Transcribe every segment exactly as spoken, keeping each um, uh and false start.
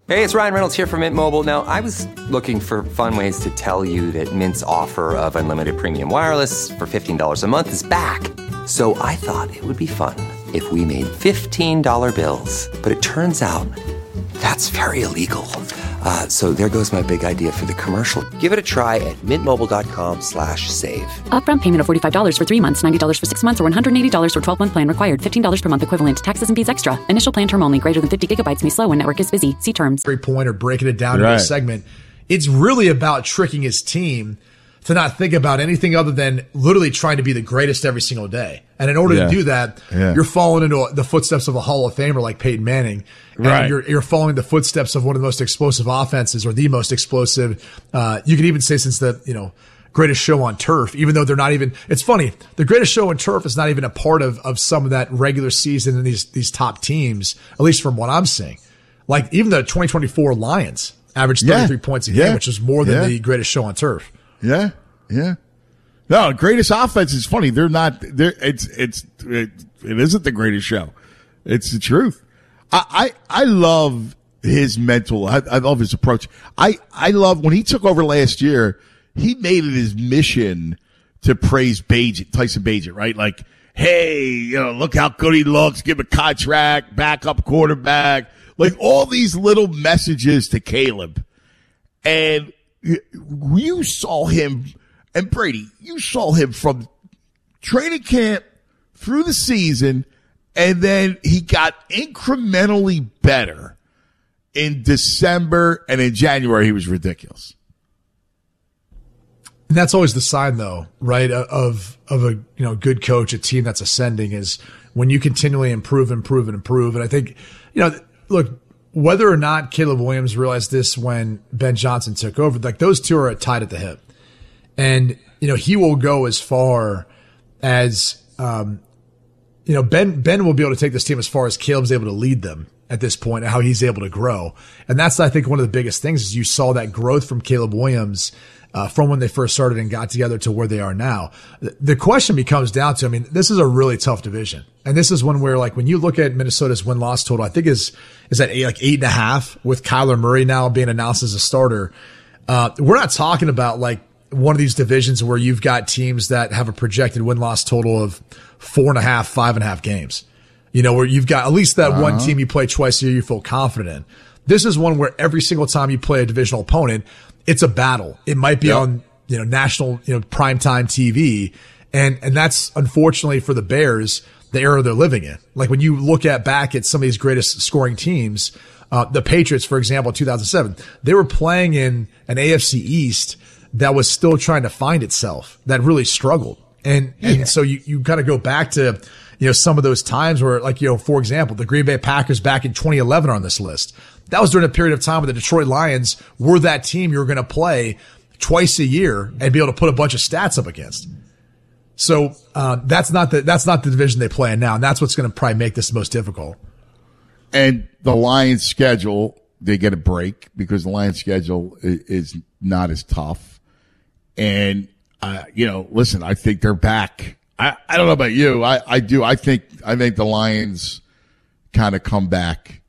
Hey, it's Ryan Reynolds here from Mint Mobile. Now, I was looking for fun ways to tell you that Mint's offer of unlimited premium wireless for fifteen dollars a month is back. So I thought it would be fun if we made fifteen dollar bills. But it turns out that's very illegal. Uh, so there goes my big idea for the commercial. Give it a try at mintmobile.com slash save. Upfront payment of forty-five dollars for three months, ninety dollars for six months, or one hundred eighty dollars for twelve-month plan required. fifteen dollars per month equivalent. Taxes and fees extra. Initial plan term only. Greater than fifty gigabytes may slow when network is busy. See terms. Great point, or breaking it down right. into a segment. It's really about tricking his team to not think about anything other than literally trying to be the greatest every single day. And in order yeah. to do that, yeah. you're falling into the footsteps of a Hall of Famer like Peyton Manning. And right. you're, you're following the footsteps of one of the most explosive offenses, or the most explosive. Uh, you could even say since the, you know, greatest show on turf, even though they're not even, it's funny. The greatest show on turf is not even a part of, of some of that regular season and these, these top teams, at least from what I'm seeing. Like even the twenty twenty-four Lions averaged thirty-three yeah. points a game, yeah. which is more than yeah. the greatest show on turf. Yeah. Yeah. No, greatest offense is funny. They're not, they're, it's, it's, it, it isn't the greatest show. It's the truth. I, I, I love his mental, I, I love his approach. I, I love when he took over last year, he made it his mission to praise Bagent, Tyson Bagent, right? Like, hey, you know, look how good he looks, give him a contract, backup quarterback, like all these little messages to Caleb. And you saw him, and Brady, you saw him from training camp through the season, and then he got incrementally better in December, and in January he was ridiculous. And that's always the sign, though, right, of of a you know good coach, a team that's ascending, is when you continually improve, improve, and improve. And I think, you know, look, whether or not Caleb Williams realized this when Ben Johnson took over, like those two are tied at the hip. And, you know, he will go as far as, um, you know, Ben, Ben will be able to take this team as far as Caleb's able to lead them at this point and how he's able to grow. And that's, I think, one of the biggest things is you saw that growth from Caleb Williams, uh, from when they first started and got together to where they are now. The question becomes down to, I mean, this is a really tough division. And this is one where, like, when you look at Minnesota's win-loss total, I think is, is at eight, like eight and a half with Kyler Murray now being announced as a starter. Uh, we're not talking about like, one of these divisions where you've got teams that have a projected win-loss total of four and a half, five and a half games. You know, where you've got at least that uh-huh. one team you play twice a year you feel confident in. This is one where every single time you play a divisional opponent, it's a battle. It might be yep. on, you know, national, you know, primetime T V. And, and that's unfortunately for the Bears, the era they're living in. Like when you look at back at some of these greatest scoring teams, uh, the Patriots, for example, in two thousand seven, they were playing in an A F C East that was still trying to find itself, that really struggled. And, yeah. and so you, you kind of go back to, you know, some of those times where, like, you know, for example, the Green Bay Packers back in twenty eleven are on this list. That was during a period of time where the Detroit Lions were that team you were going to play twice a year and be able to put a bunch of stats up against. So, uh, that's not the, that's not the division they play in now. And that's what's going to probably make this the most difficult. And the Lions schedule, they get a break because the Lions schedule is not as tough. And, uh, you know, listen, I think they're back. I, I don't know about you. I, I do. I think, I think the Lions kind of come back.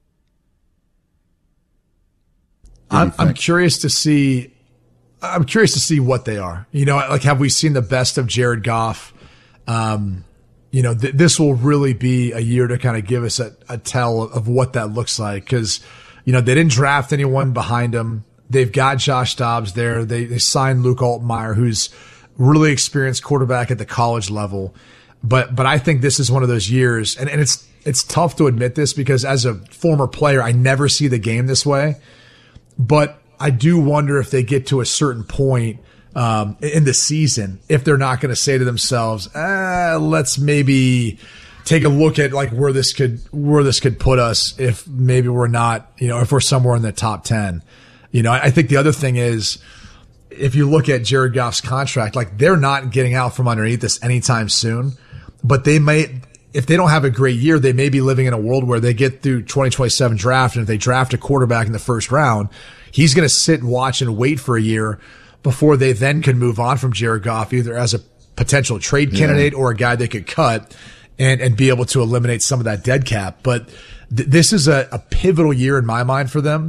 I'm, I'm curious to see, I'm curious to see what they are. You know, like, have we seen the best of Jared Goff? Um, you know, th- this will really be a year to kind of give us a, a tell of what that looks like. Cause, you know, they didn't draft anyone behind him. They've got Josh Dobbs there. They, they signed Luke Altmaier, who's really experienced quarterback at the college level. But, but I think this is one of those years, and, and it's, it's tough to admit this because as a former player, I never see the game this way. But I do wonder if they get to a certain point, um, in the season, if they're not going to say to themselves, ah, let's maybe take a look at like where this could, where this could put us if maybe we're not, you know, if we're somewhere in the top ten. You know, I think the other thing is, if you look at Jared Goff's contract, like they're not getting out from underneath this anytime soon, but they may, if they don't have a great year, they may be living in a world where they get through twenty twenty-seven draft. And if they draft a quarterback in the first round, he's going to sit and watch and wait for a year before they then can move on from Jared Goff, either as a potential trade candidate yeah. or a guy they could cut and, and be able to eliminate some of that dead cap. But th- this is a, a pivotal year in my mind for them.